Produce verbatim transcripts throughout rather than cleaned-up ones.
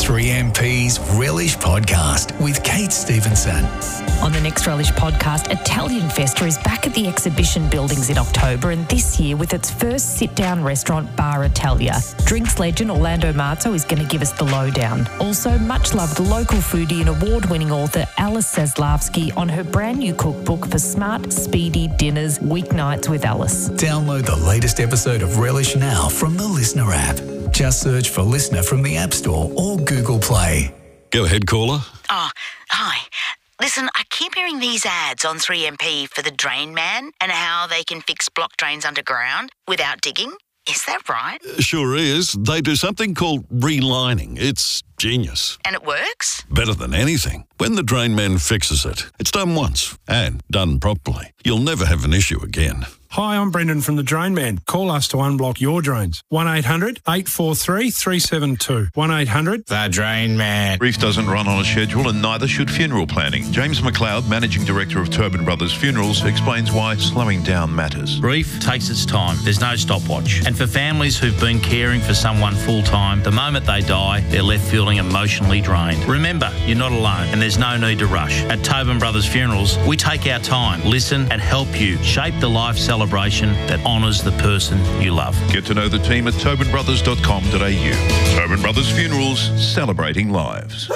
three M P's Relish Podcast with Kate Stevenson. On the next Relish Podcast, Italian Festa is back at the exhibition buildings in October, and this year with its first sit-down restaurant, Bar Italia. Drinks legend Orlando Marzo is going to give us the lowdown. Also, much-loved local foodie and award-winning author Alice Zaslavsky on her brand new cookbook for smart, speedy dinners, weeknights with Alice. Download the latest episode of Relish now from the Listener app. Just search for Listener from the App Store or Google Play. Go ahead, caller. Oh, hi. Listen, I keep hearing these ads on three M P for the Drain Man and how they can fix block drains underground without digging. Is that right? Sure is. They do something called relining. It's genius. And it works? Better than anything. When the Drain Man fixes it, it's done once and done properly. You'll never have an issue again. Hi, I'm Brendan from The Drain Man. Call us to unblock your drains. one eight hundred eight four three three seven two. one eight hundred The Drain Man. Grief doesn't run on a schedule, and neither should funeral planning. James McLeod, Managing Director of Tobin Brothers Funerals, explains why slowing down matters. Grief takes its time. There's no stopwatch. And for families who've been caring for someone full-time, the moment they die, they're left feeling emotionally drained. Remember, you're not alone, and there's no need to rush. At Tobin Brothers Funerals, we take our time, listen, and help you shape the life celebration that honours the person you love. Get to know the team at tobin brothers dot com dot a u. Tobin Brothers Funerals, celebrating lives.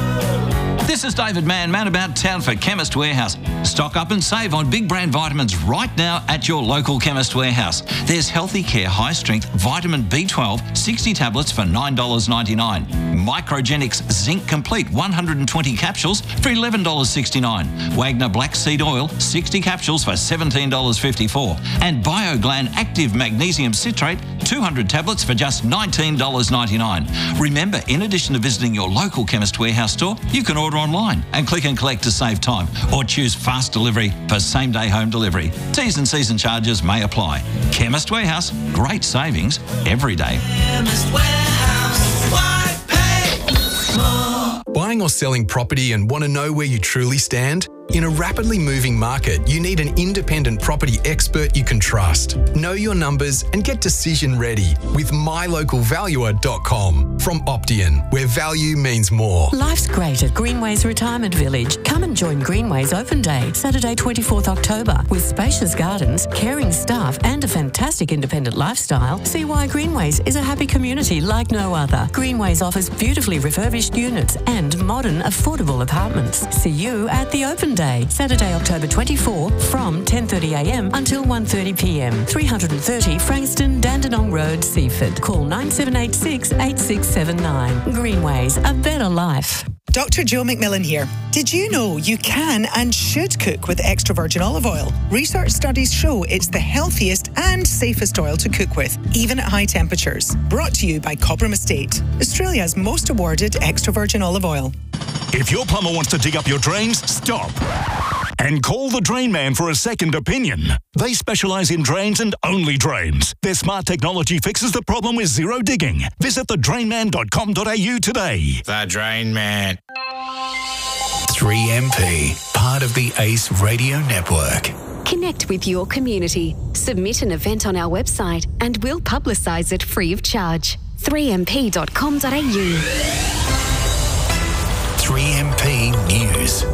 This is David Mann, man about town for Chemist Warehouse. Stock up and save on big brand vitamins right now at your local Chemist Warehouse. There's Healthy Care High Strength Vitamin B twelve, sixty tablets for nine dollars ninety-nine. Microgenics Zinc Complete, one hundred twenty capsules for eleven dollars sixty-nine. Wagner Black Seed Oil, sixty capsules for seventeen dollars fifty-four. And BioGlan Active Magnesium Citrate, two hundred tablets for just nineteen dollars ninety-nine. Remember, in addition to visiting your local Chemist Warehouse store, you can order online and click and collect to save time, or choose fast delivery for same-day home delivery. T's and C's and charges may apply. Chemist Warehouse, great savings every day. Chemist Warehouse, why pay more? Buying or selling property and want to know where you truly stand? In a rapidly moving market, you need an independent property expert you can trust. Know your numbers and get decision ready with my local valuer dot com from Optian, where value means more. Life's great at Greenways Retirement Village. Come and join Greenways Open Day, Saturday twenty-fourth October. With spacious gardens, caring staff and a fantastic independent lifestyle, see why Greenways is a happy community like no other. Greenways offers beautifully refurbished units and modern, affordable apartments. See you at the Open Day, Saturday, October twenty-fourth from ten thirty a m until one thirty p m. three thirty Frankston, Dandenong Road, Seaford. Call nine seven eight six eight six seven nine. Greenways, a better life. Doctor Joe McMillan here. Did you know you can and should cook with extra virgin olive oil? Research studies show it's the healthiest and safest oil to cook with, even at high temperatures. Brought to you by Cobram Estate, Australia's most awarded extra virgin olive oil. If your plumber wants to dig up your drains, stop. And call the Drain Man for a second opinion. They specialise in drains and only drains. Their smart technology fixes the problem with zero digging. Visit the drain man dot com dot a u today. The Drain Man. three M P, part of the ACE Radio Network. Connect with your community. Submit an event on our website and we'll publicise it free of charge. three m p dot com dot a u. three M P News.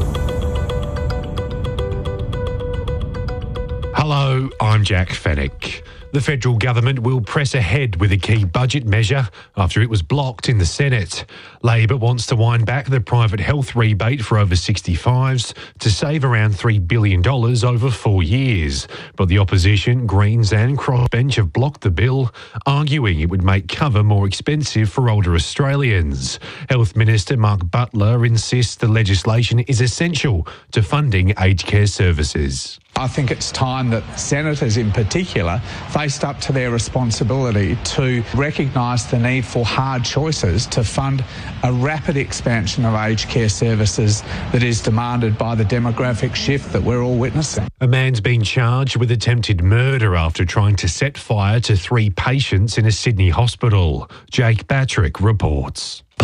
Hello, I'm Jack Fennick. The federal government will press ahead with a key budget measure after it was blocked in the Senate. Labor wants to wind back the private health rebate for over sixty-fives to save around three billion dollars over four years. But the opposition, Greens and Crossbench have blocked the bill, arguing it would make cover more expensive for older Australians. Health Minister Mark Butler insists the legislation is essential to funding aged care services. I think it's time that senators in particular faced up to their responsibility to recognise the need for hard choices to fund a rapid expansion of aged care services that is demanded by the demographic shift that we're all witnessing. A man's been charged with attempted murder after trying to set fire to three patients in a Sydney hospital. Jake Batrick reports.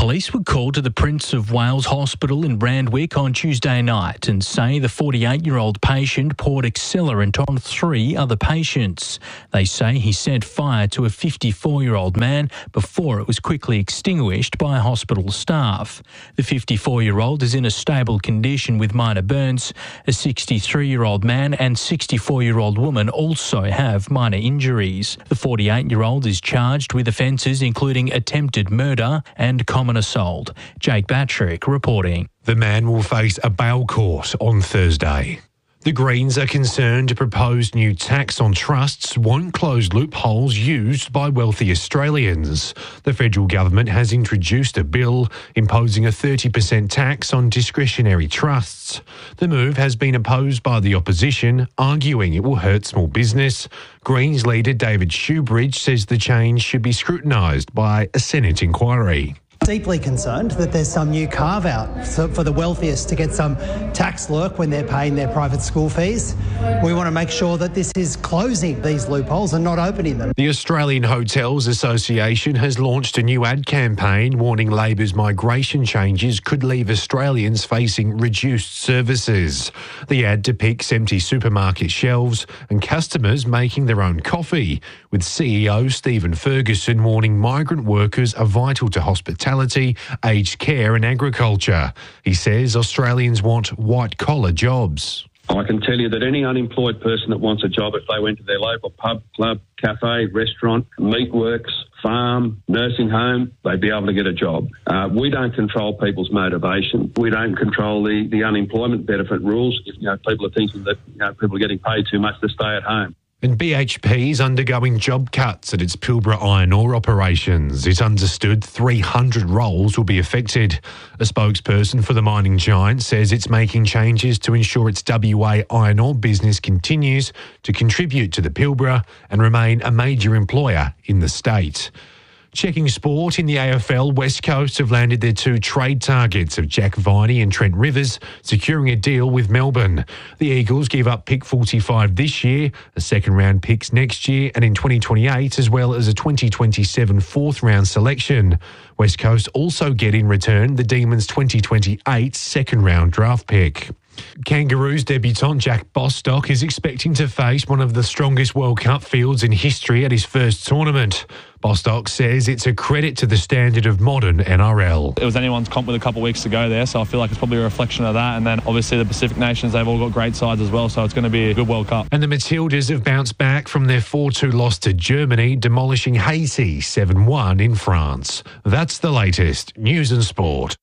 Police were called to the Prince of Wales Hospital in Randwick on Tuesday night and say the forty-eight-year-old patient poured accelerant on three other patients. They say he set fire to a fifty-four-year-old man before it was quickly extinguished by hospital staff. The fifty-four-year-old is in a stable condition with minor burns. A sixty-three-year-old man and sixty-four-year-old woman also have minor injuries. The forty-eight-year-old is charged with offences including attempted murder and common assault. Jake Batrick reporting. The man will face a bail court on Thursday. The Greens are concerned a proposed new tax on trusts won't close loopholes used by wealthy Australians. The federal government has introduced a bill imposing a thirty percent tax on discretionary trusts. The move has been opposed by the opposition, arguing it will hurt small business. Greens leader David Shoebridge says the change should be scrutinised by a Senate inquiry. Deeply concerned that there's some new carve-out for the wealthiest to get some tax lurk when they're paying their private school fees. We want to make sure that this is closing these loopholes and not opening them. The Australian Hotels Association has launched a new ad campaign warning Labor's migration changes could leave Australians facing reduced services. The ad depicts empty supermarket shelves and customers making their own coffee, with C E O Stephen Ferguson warning migrant workers are vital to hospitality, aged care and agriculture. He says Australians want white-collar jobs. I can tell you that any unemployed person that wants a job, if they went to their local pub, club, cafe, restaurant, meatworks, farm, nursing home, they'd be able to get a job. Uh, we don't control people's motivation. We don't control the, the unemployment benefit rules. If, you know, people are thinking that, you know, people are getting paid too much to stay at home. And B H P is undergoing job cuts at its Pilbara iron ore operations. It's understood three hundred roles will be affected. A spokesperson for the mining giant says it's making changes to ensure its W A iron ore business continues to contribute to the Pilbara and remain a major employer in the state. Checking sport in the A F L, West Coast have landed their two trade targets of Jack Viney and Trent Rivers, securing a deal with Melbourne. The Eagles give up pick forty-five this year, a second round picks next year and in twenty twenty-eight, as well as a twenty twenty-seven fourth round selection. West Coast also get in return the Demons' twenty twenty-eight second round draft pick. Kangaroos debutant Jack Bostock is expecting to face one of the strongest World Cup fields in history at his first tournament. Bostock says it's a credit to the standard of modern N R L. It was anyone's comp with a couple of weeks to go there, so I feel like it's probably a reflection of that. And then obviously the Pacific nations, they've all got great sides as well, so it's going to be a good World Cup. And the Matildas have bounced back from their four two loss to Germany, demolishing Haiti seven one in France. That's the latest news and sport.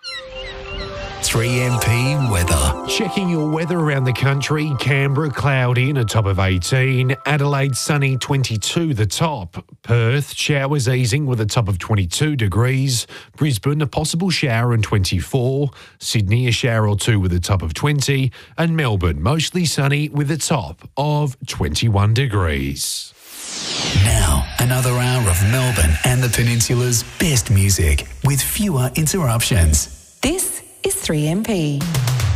three M P weather. Checking your weather around the country. Canberra, cloudy and a top of eighteen. Adelaide, sunny, twenty-two, the top. Perth, showers easing with a top of twenty-two degrees. Brisbane, a possible shower and twenty-four. Sydney, a shower or two with a top of twenty. And Melbourne, mostly sunny with a top of twenty-one degrees. Now, another hour of Melbourne and the Peninsula's best music with fewer interruptions. This is three M P.